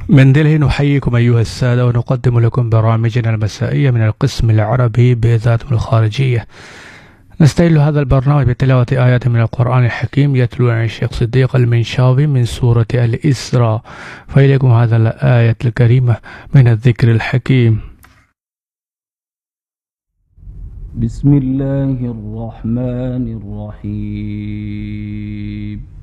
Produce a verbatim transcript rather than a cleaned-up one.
من دله نحييكم أيها السادة ونقدم لكم برامجنا المسائية من القسم العربي بذات الخارجية. نستهل هذا البرنامج بتلاوة آيات من القرآن الحكيم يتلو عن الشيخ صديق المنشاوي من سورة الإسراء، فإليكم هذا الآية الكريمة من الذكر الحكيم. بسم الله الرحمن الرحيم.